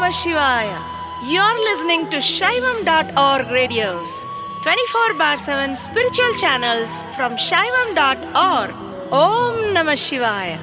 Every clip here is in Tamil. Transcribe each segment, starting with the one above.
Namah Shivaya. You're listening to Shaivam.org radios, 24/7 spiritual channels from Shaivam.org. Om Namah Shivaya.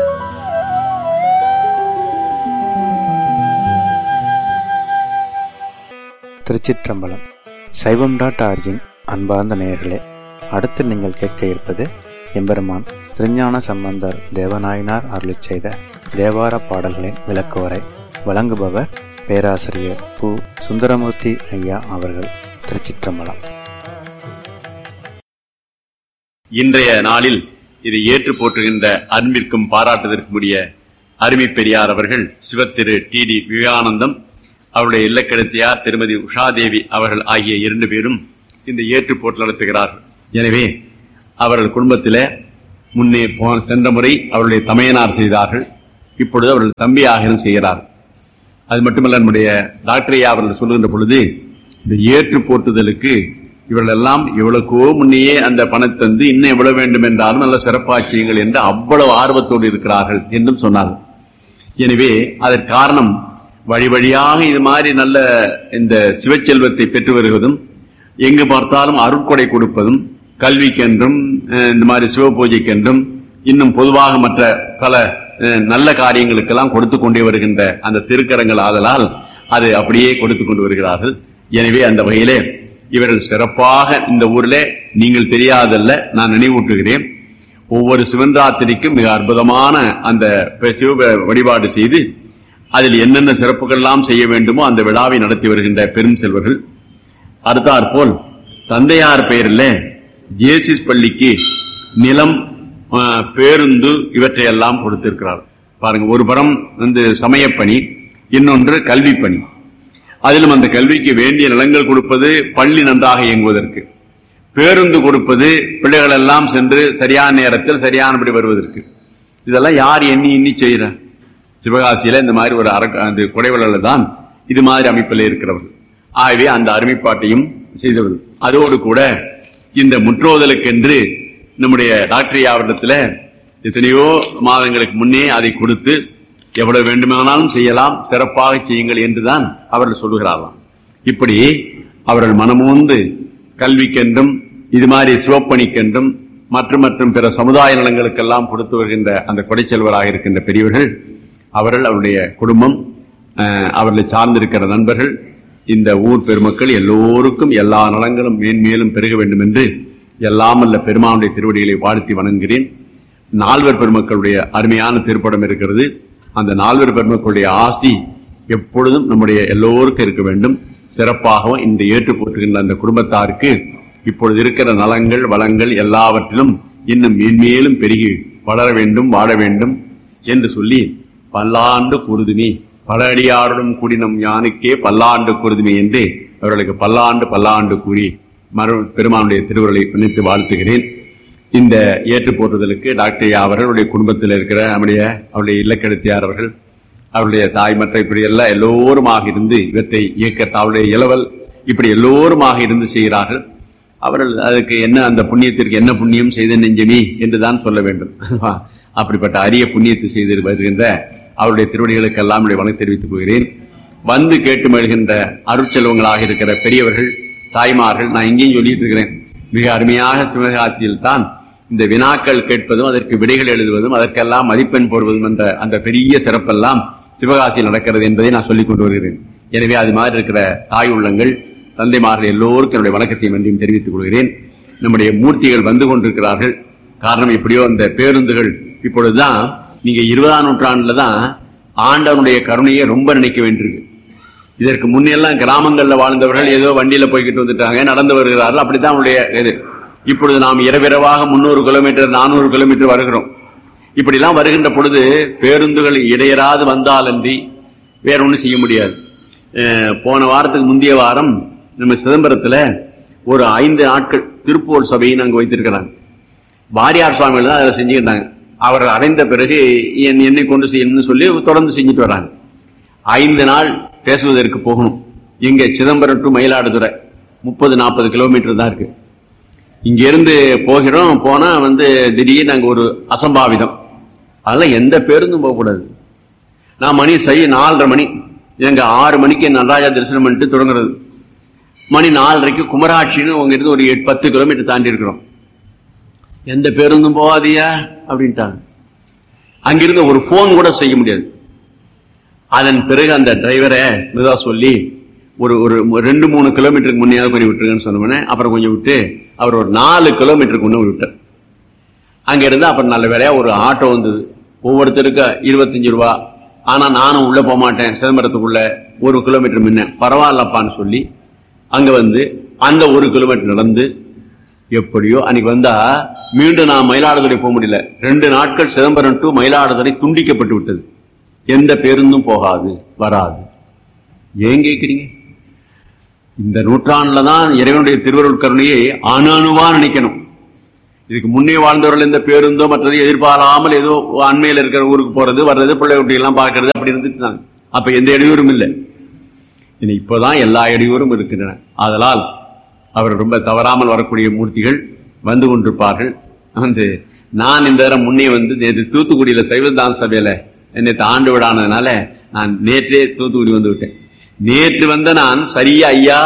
திருச்சிற்றம்பலம். சைவம்.org-இன் அன்பார்ந்த நேயர்களே, அடுத்து நீங்கள் கேட்க இருப்பது எம்பெருமான் திருஞான சம்பந்தர் தேவநாயனார் அருளிச் செய்த தேவார பாடல்களின் விளக்குவரை. வழங்குபவர் பேராசிரியர் பு. சுந்தரமூர்த்தி ஐயா அவர்கள். திருச்சிற்றம்பலம். இன்றைய நாளில் இதை ஏற்று போற்றுகின்ற அன்பிற்கும் பாராட்டுதற்குரிய அருமை பெரியார் அவர்கள் சிவத்திரு டி.டி. விவேகானந்தம் அவருடைய இல்லக்கடத்தியார் திருமதி உஷாதேவி அவர்கள் ஆகிய 2 பேரும் இந்த ஏற்று போட்டு நடத்துகிறார்கள். எனவே அவர்கள் குடும்பத்தில முன்னே சென்ற முறை அவருடைய தமையனார் செய்தார்கள். இப்பொழுது அவர்கள் தம்பியாக செய்கிறார்கள். அது மட்டுமல்ல, நம்முடைய டாக்டர் ஐயா அவர்கள் சொல்லுகின்ற பொழுது இந்த ஏற்று போட்டுதலுக்கு இவர்கள் எல்லாம் எவ்வளவுக்கோ முன்னையே அந்த பணத்தை தந்து இன்னும் எவ்வளவு வேண்டும் என்றாலும் நல்ல சிறப்பாட்சியங்கள் என்று அவ்வளவு ஆர்வத்தோடு இருக்கிறார்கள் என்றும் சொன்னார்கள். எனவே அதற்கு காரணம் வழி வழியாக இது மாதிரி நல்ல இந்த சிவச்செல்வத்தை பெற்று வருவதும், எங்கு பார்த்தாலும் அருட்கொடை கொடுப்பதும், கல்விக்கென்றும் இந்த மாதிரி சிவ பூஜைக்கென்றும் இன்னும் பொதுவாக மற்ற பல நல்ல காரியங்களுக்கெல்லாம் கொடுத்து கொண்டே வருகின்ற அந்த திருக்கரங்கள் ஆதலால் அது அப்படியே கொடுத்து கொண்டு வருகிறார்கள். எனவே அந்த வகையிலே இவர்கள் சிறப்பாக இந்த ஊர்ல நீங்கள் தெரியாதல்ல, நான் நினைவூட்டுகிறேன், ஒவ்வொரு சிவராத்திரிக்கும் மிக அற்புதமான அந்த சிவ வழிபாடு செய்து அதில் என்னென்ன சிறப்புகள் எல்லாம் செய்ய வேண்டுமோ அந்த விழாவை நடத்தி வருகின்ற பெரும் செல்வர்கள். அடுத்தாற்போல் தந்தையார் பெயரில் ஜேசிஸ் பள்ளிக்கு நிலம், பேருந்து இவற்றையெல்லாம் கொடுத்திருக்கிறார். பாருங்க, ஒரு புறம் சமயப்பணி, இன்னொன்று கல்வி பணி. அதிலும் அந்த கல்விக்கு வேண்டிய நிலங்கள் கொடுப்பது, பள்ளி நன்றாக இயங்குவதற்கு, பேருந்து கொடுப்பது, பிள்ளைகள் எல்லாம் சென்று சரியான நேரத்தில் சரியானபடி வருவதற்கு. இதெல்லாம் யார் எண்ணி செய்யற? சிவகாசியில இந்த மாதிரி ஒரு அந்த குடைவளர் தான் இது மாதிரி அமைப்பில் இருக்கிறவர்கள். ஆகவே அந்த அருமைப்பாட்டையும் செய்தவர்கள். அதோடு கூட இந்த முற்றோதலுக்கென்று நம்முடைய டாக்டர் அவரிடத்துல எத்தனையோ மாதங்களுக்கு முன்னே அதை கொடுத்து எவ்வளவு வேண்டுமானாலும் செய்யலாம், சிறப்பாக செய்யுங்கள் என்றுதான் அவர்கள் சொல்லுகிறார்களாம். இப்படி அவர்கள் மனமோந்து கல்விக்கென்றும் இது மாதிரி சிவப்பணிக்கென்றும் மற்றும் பிற சமுதாய நலங்களுக்கெல்லாம் கொடுத்து வருகின்ற அந்த கொடைச்செல்வராக இருக்கின்ற பெரியவர்கள், அவர்கள், அவருடைய குடும்பம், அவர்களை சார்ந்திருக்கிற நண்பர்கள், இந்த ஊர் பெருமக்கள் எல்லோருக்கும் எல்லா நலங்களும் மேன்மேலும் பெருக வேண்டும் என்று எல்லாம் அல்ல பெருமானுடைய திருவடிகளை வாழ்த்தி வணங்குகிறேன். 4 பெருமக்களுடைய அருமையான திருப்படம் இருக்கிறது. அந்த 4 பெருமக்களுடைய ஆசி எப்பொழுதும் நம்முடைய எல்லோருக்கும் இருக்க வேண்டும். சிறப்பாகவும் இந்த ஏற்று போற்றுகின்ற அந்த குடும்பத்தாருக்கு இப்பொழுது இருக்கிற நலங்கள் வளங்கள் எல்லாவற்றிலும் இன்னும் மேன்மேலும் பெருகி வளர வேண்டும், வாழ வேண்டும் என்று சொல்லி பல்லாண்டு குருதுமி பல அடியாருடன் கூடினம் யானுக்கே பல்லாண்டு குருதுமி என்று அவர்களுக்கு பல்லாண்டு கூறி பெருமானுடைய திருவுருளை நினைத்து வாழ்த்துகிறேன். இந்த ஏற்று போற்றுதலுக்கு டாக்டர் அவர்களுடைய குடும்பத்தில் இருக்கிற அவருடைய இல்லக்கடத்தியார் அவர்கள், அவருடைய தாய் மற்ற இப்படி எல்லாம் எல்லோருமாக இருந்து இவற்றை இயக்க அவருடைய இளவல் இப்படி எல்லோருமாக இருந்து செய்கிறார்கள். அவர்கள் அதுக்கு என்ன, அந்த புண்ணியத்திற்கு என்ன புண்ணியம் செய்த நெஞ்சமி என்றுதான் சொல்ல வேண்டும். அப்படிப்பட்ட அரிய புண்ணியத்தை செய்து வருகின்ற அவருடைய திருவடிகளுக்கெல்லாம் வணக்கம் தெரிவித்துக் கொள்கிறேன். வந்து கேட்டு மகிழ்கின்ற அருட்செல்வங்களாக இருக்கிற பெரியவர்கள், தாய்மார்கள், நான் இங்கேயும் சொல்லிட்டு இருக்கிறேன், மிக அருமையாக சிவகாசியில் தான் இந்த வினாக்கள் கேட்பதும் அதற்கு விடைகள் எழுதுவதும் அதற்கெல்லாம் மதிப்பெண் போடுவதும் என்ற அந்த பெரிய சிறப்பெல்லாம் சிவகாசியில் நடக்கிறது என்பதை நான் சொல்லிக் கொண்டு வருகிறேன். எனவே அது மாதிரி இருக்கிற தாய் உள்ளங்கள், தந்தைமார்கள் எல்லோருக்கும் என்னுடைய வணக்கத்தையும் நன்றியும் தெரிவித்துக் கொள்கிறேன். நம்முடைய மூர்த்திகள் வந்து கொண்டிருக்கிறார்கள். காரணம், எப்படியோ அந்த பேருந்துகள் இப்பொழுதுதான், நீங்க 20ஆம் நூற்றாண்டுல தான் ஆண்டவனுடைய கருணையை ரொம்ப நினைக்க வேண்டியிருக்கு. இதற்கு முன்னெல்லாம் கிராமங்கள்ல வாழ்ந்தவர்கள் ஏதோ வண்டியில போய்கிட்டு வந்துட்டாங்க, நடந்து வருகிறார்கள், அப்படித்தான் அவனுடைய இது. இப்பொழுது நாம் இரவிரவாக 300 கிலோமீட்டர் 400 கிலோமீட்டர் வருகிறோம். இப்படிலாம் வருகின்ற பொழுது பேருந்துகள் இடையராது வந்தாலன்றி வேற ஒன்றும் செய்ய முடியாது. போன வாரத்துக்கு முந்தைய வாரம் நம்ம சிதம்பரத்துல ஒரு 5 நாட்கள் திருப்பூர் சபையின் அங்கு வைத்திருக்கிறாங்க. வாரியார் சுவாமிகள் தான் அதை செஞ்சுக்கிட்டாங்க. அவர்கள் அடைந்த பிறகு என்னை கொண்டு செய்யணும்னு சொல்லி தொடர்ந்து செஞ்சுட்டு வர்றாங்க. 5 நாள் பேசுவதற்கு போகணும். இங்க சிதம்பரம் டு மயிலாடுதுறை 30-40 கிலோமீட்டர் தான் இருக்கு. இங்கிருந்து போகிறோம். போனா திடீர்னு அங்க ஒரு அசம்பாவிதம். அதெல்லாம் எந்த பேருந்தும் போகக்கூடாது. நான் மணி 4:30 மணி எங்க 6 மணிக்கு நடராஜா தரிசனம் பண்ணிட்டு தொடங்குறது. மணி 4:30 குமராட்சின்னு உங்க இருந்து ஒரு 10 கிலோமீட்டர் தாண்டி இருக்கிறோம். எந்த பேருந்தும் போகாதியா அப்படின்ட்டாங்க. அங்கிருந்து ஒரு போன் கூட செய்ய முடியாது. அதன் பிறகு அந்த டிரைவரை மெதுவா சொல்லி ஒரு 2-3 கிலோமீட்டருக்கு முன்னையாவது கொஞ்சம் விட்டுருங்கன்னு சொன்னோன்னே அப்புறம் கொஞ்சம் விட்டு அவர் ஒரு 4 கிலோமீட்டருக்கு முன்னே விட்டார். அங்க இருந்து அப்புறம் நல்ல வேலையா ஒரு ஆட்டோ வந்தது. ஒவ்வொருத்தருக்கு 25 ரூபா. ஆனா நானும் உள்ள போக மாட்டேன், சிதம்பரத்துக்குள்ள 1 கிலோமீட்டர் முன்ன, பரவாயில்லப்பான்னு சொல்லி அங்க வந்து அந்த 1 கிலோமீட்டர் நடந்து எப்படியோ அன்னைக்கு வந்தா மீண்டும் நான் மயிலாடுதுறை போக முடியல. 2 நாட்கள் சிதம்பரம் டு மயிலாடுதுறை துண்டிக்கப்பட்டு விட்டது. எந்த பேருந்தும் போகாது, வராது. ஏன் கேட்கிறீங்க? இந்த நூற்றாண்டுல தான் இறைவனுடைய திருவருள் கருணையை அணுவா நினைக்கணும். இதுக்கு முன்னே வாழ்ந்தவர்கள் இந்த பேருந்தோ மற்றது எதிர்பாராமல் ஏதோ அண்மையில் இருக்கிற ஊருக்கு போறது வர்றது பிள்ளை குட்டி எல்லாம் பார்க்கறது அப்படி இருந்துட்டு அப்ப எந்த இடையூறும் இல்லை. இப்பதான் எல்லா இடையூறும் இருக்கின்றன. அதனால் அவர் ரொம்ப தவறாமல் வரக்கூடிய மூர்த்திகள் வந்து கொண்டிருப்பார்கள். வந்து நான் இந்த தரம் முன்னே வந்து நேற்று தூத்துக்குடியில சைவதான சபையில நேற்று ஆண்டு விடானதுனால நான் நேற்றே தூத்துக்குடி வந்து விட்டேன். நேற்று வந்த நான் சரியா ஐயா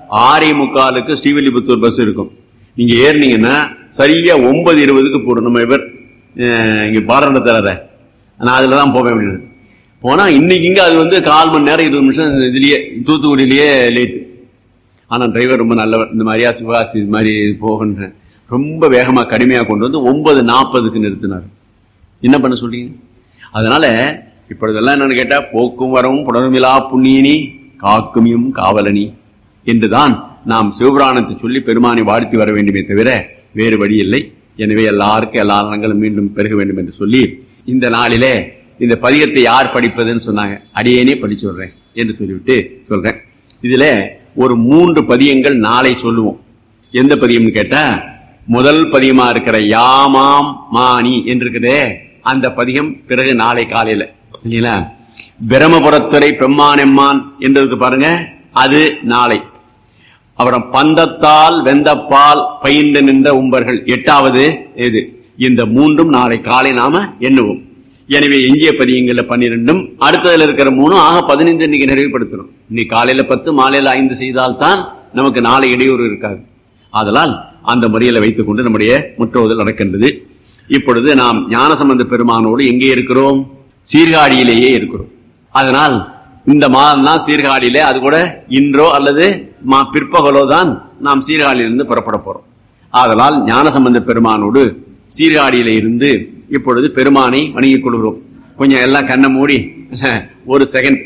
6:45 ஸ்ரீவில்லிபுத்தூர் பஸ் இருக்கும். நீங்க ஏறினீங்கன்னா சரியா 9:20 போடும். நம்ம இவர் இங்க பாராளுமன்ற நான் அதுலதான் போவேன் அப்படின்னு போனா இன்னைக்கு இங்க அது வந்து 1/4 மணி நேரம் 20 நிமிஷம் இதுலயே தூத்துக்குடியிலேயே லேட்டு. ஆனா டிரைவர் ரொம்ப நல்லவர். இந்த மாதிரியா சிவாசி இது மாதிரி போகின்ற ரொம்ப வேகமா கடுமையா கொண்டு வந்து 9:40 நிறுத்தினார். என்ன பண்ண சொல்றீங்க? அதனால இப்பொழுதெல்லாம் என்னன்னு கேட்டா போக்கும் வரவும் புனருமிலா புண்ணியனி காக்குமியும் காவலனி என்றுதான் நாம் சிவபுராணத்தை சொல்லி பெருமானை வாழ்த்தி வர வேண்டுமே தவிர வேறு வழி இல்லை. எனவே எல்லாருக்கும் எல்லா நலங்களும் மீண்டும் பெருக வேண்டும் என்று சொல்லி இந்த நாளிலே இந்த பதிகத்தை யார் படிப்பதுன்னு சொன்னாங்க. அடியேனே படிச்சு விடுறேன் என்று சொல்லிவிட்டு சொல்றேன். இதுல ஒரு 3 பதியங்கள் நாளை சொல்லுவோம். எந்த பதியம்னு கேட்டா முதல் பதியமா இருக்கிற யாமாம் மாணி என்று இருக்கிறதே அந்த பதிகம் பிறகு நாளை காலையில இல்லைங்களா. பிரமபுரத்துறை பெம்மானெம்மான் என்றதுக்கு பாருங்க, அது நாளை. அப்புறம் பந்தத்தால் வெந்தப்பால் பயின்று நின்ற உம்பர்கள் 8வது இது. இந்த 3ம் நாளை காலை நாம எண்ணுவோம். எனவே எஞ்சிய பதியங்கள்ல 12ம் அடுத்ததுல இருக்கிற 3 ஆக 15 இன்னைக்கு நிறைவுபடுத்தணும். இன்னைக்கு காலையில 10 மாலையில 5 செய்தால்தான் நமக்கு நாளை இடையூறு இருக்காது. ஆதலால் அந்த முறையில வைத்துக் கொண்டு நம்முடைய முற்றோதல் நடக்கின்றது. இப்பொழுது நாம் ஞானசம்பந்த பெருமானோடு எங்கே இருக்கிறோம்? சீர்காழியிலேயே இருக்கிறோம். அதனால் இந்த மாதம் தான் சீர்காழியிலே, அது கூட இன்றோ அல்லது பிற்பகலோ தான் நாம் சீர்காழியிலிருந்து புறப்பட போறோம். ஆதலால் ஞானசம்பந்த பெருமானோடு சீர்காழியில இருந்து இப்பொழுது பெருமானை வணங்கிக் கொள்கிறோம். கொஞ்சம் எல்லாம் கண்ணை மூடி ஒரு செகண்ட்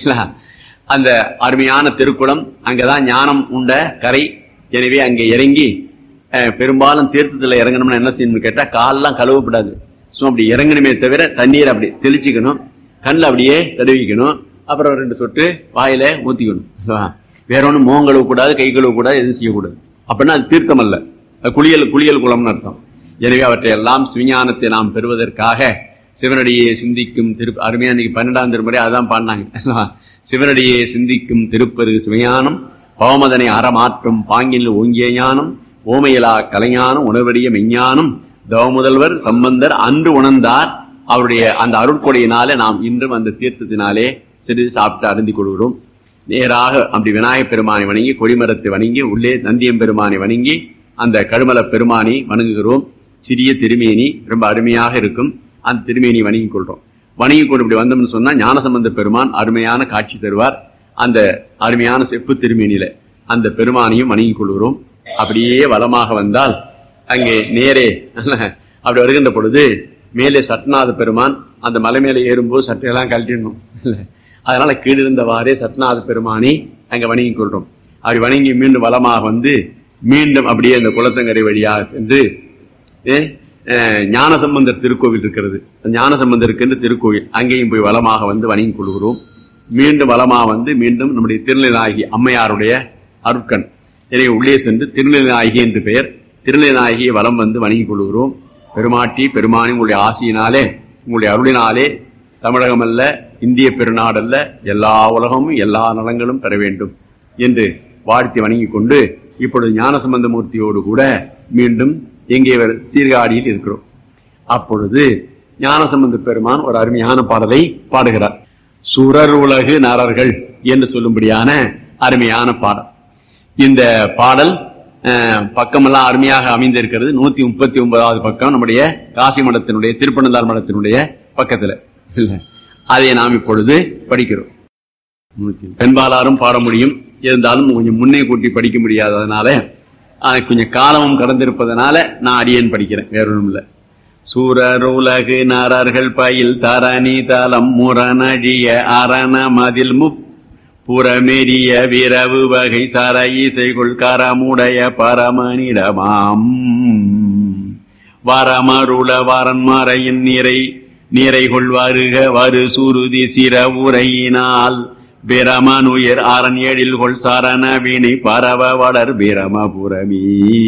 அந்த அருமையான திருக்குளம், அங்கதான் ஞானம் உண்ட கரை. எனவே அங்கே இறங்கி பெரும்பாலும் தீர்த்தத்துல இறங்கணும்னு என்ன செய்யணும்னு கேட்டா காலெல்லாம் கழுவப்படாது. சும்மா அப்படி இறங்கணுமே தவிர தண்ணீர் அப்படி தெளிச்சுக்கணும், கண்ணில் அப்படியே தடவிக்கணும், அப்புறம் 2 சொட்டு வாயில ஊத்திக்கணும். வேற ஒன்றும் முகம் கழுவக்கூடாது, கை கழுவக்கூடாது, எதுவும் செய்யக்கூடாது. அப்படின்னா அது தீர்த்தம் அல்ல, குளியல் குளம்னு அர்த்தம். எனவே அவற்றை எல்லாம் சிவஞானத்தை நாம் பெறுவதற்காக சிவனடியே சிந்திக்கும் அருமையா இன்னைக்கு 12ஆம் திருமுறை அதான் பாடினாங்க. சிவனடியே சிந்திக்கும் திருப்பெரு சிவஞானம் பவமதனை அறமாற்றும் பாங்கில் ஓங்கிய ஞானம் ஓமையிலா கலைஞானம் உணர்வடிய மெஞ்ஞானம் தவமுதல்வர் சம்பந்தர் அன்று உணர்ந்தார். அவருடைய அந்த அருட்கொடையினாலே நாம் இன்றும் அந்த தீர்த்தத்தினாலே சிறிது சாப்பிட்டு அருந்தி கொள்கிறோம். நேராக அப்படி விநாயகப் பெருமானை வணங்கி, கொடிமரத்தை வணங்கி, உள்ளே நந்தியம் பெருமானை வணங்கி, அந்த கடுமல பெருமானை வணங்குகிறோம். சிறிய திருமேனி ரொம்ப அருமையாக இருக்கும். அந்த திருமேனி வணங்கி கொள்றோம். வணங்கி கொண்டு இப்படி வந்தோம்னு சொன்னா ஞானசம்பந்த பெருமான் அருமையான காட்சி தருவார். அந்த அருமையான செப்பு திருமேனியில அந்த பெருமானையும் வணங்கி கொள்கிறோம். அப்படியே வலமாக வந்தால் அங்கே நேரே அப்படி வருகின்ற பொழுது மேலே சட்நாத பெருமான், அந்த மலை மேலே ஏறும்போது சட்டையெல்லாம் கழட்டிடணும். அதனால கீழிருந்தவாறே சட்நாத பெருமானை அங்க வணங்கி கொள்றோம். அப்படி வணங்கி மீண்டும் வலமாக வந்து மீண்டும் அப்படியே அந்த குளத்தங்கரை வழியாக சென்று ஞானசம்பந்தர் திருக்கோவில் இருக்கிறது. ஞானசம்பந்தருக்கு திருக்கோவில், அங்கேயும் போய் வலமாக வந்து வணங்கி கொள்கிறோம். மீண்டும் வலமாக வந்து மீண்டும் நம்முடைய திருநிலைநாயகி அம்மையாருடைய அருட்கண். எனவே உள்ளே சென்று திருநிலைநாயகி என்று பெயர், திருநிலைநாயகியை வலம் வந்து வணங்கி கொள்கிறோம். பெருமாட்டி பெருமானி உங்களுடைய ஆசையினாலே, உங்களுடைய அருளினாலே தமிழகம் அல்ல, இந்திய பெருநாடல்ல, எல்லா உலகமும் எல்லா நலங்களும் பெற வேண்டும் என்று வாழ்த்தி வணங்கி கொண்டு இப்பொழுது ஞானசம்பந்த மூர்த்தியோடு கூட மீண்டும் எங்கே சீர்காழியில் இருக்கிறோம். அப்பொழுது ஞானசம்பந்த பெருமான் ஒரு அருமையான பாடலை பாடுகிறார். சுரர் உலகு நரர்கள் என்று சொல்லும்படியான அருமையான பாடல். இந்த பாடல் பக்கமெல்லாம் அருமையாக அமைந்திருக்கிறது. 139வது பக்கம் நம்முடைய காசி மடத்தினுடைய திருப்பனந்தாள் மடத்தினுடைய பக்கத்துல. அதை நாம் இப்பொழுது படிக்கிறோம். பெண்பாலாரும் பாட முடியும், இருந்தாலும் கொஞ்சம் முன்னே கூட்டி படிக்க முடியாததுனால கொஞ்சம் காலமும் கடந்திருப்பதனால நான் அடியேன் படிக்கிறேன், வேற ஒன்றும் இல்லை. சூரருலகு நரர்கள் பயில் தரணி தலம் முரணழிய அரண மதில் புறமெரிய விரவு வகை சர இசைகுள் கரமுடைய பரமனிடமாம் வரமருள வரன்மறையின் நிறைகொள் வருக வரு சுருதி சிற உரையினால் பிரமனுயர் அரண் எழில்கொள் சரண வினை பரவ வளர் பிரமபுரமீ.